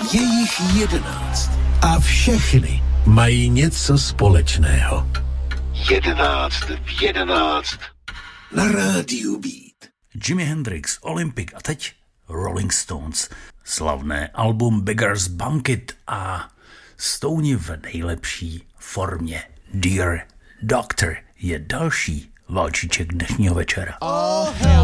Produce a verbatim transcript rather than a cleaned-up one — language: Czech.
Je jich jedenáct a všechny mají něco společného. Jedenáct v jedenáct na rádiu Beat. Jimi Hendrix, Olympic a teď Rolling Stones. Slavné album Beggar's Banquet a Stouni v nejlepší formě. Dear Doctor je další valčíček dnešního večera. All hell